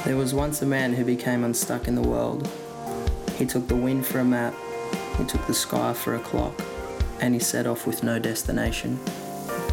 There was once a man who became unstuck in the world. He took the wind for a map, he took the sky for a clock, and he set off with no destination.